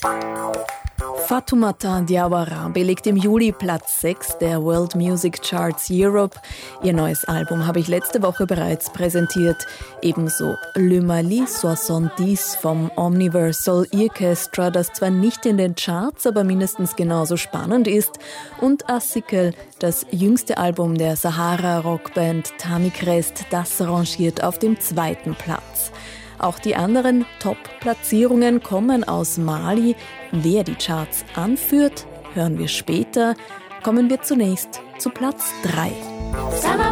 Fatoumata Diawara belegt im Juli Platz 6 der World Music Charts Europe. Ihr neues Album habe ich letzte Woche bereits präsentiert. Ebenso Le Mali 70 vom Omniversal Orchestra, das zwar nicht in den Charts, aber mindestens genauso spannend ist. Und Assikel, das jüngste Album der Sahara-Rockband Tamikrest, das rangiert auf dem 2. Platz. Auch die anderen Top-Platzierungen kommen aus Mali. Wer die Charts anführt, hören wir später. Kommen wir zunächst zu Platz 3.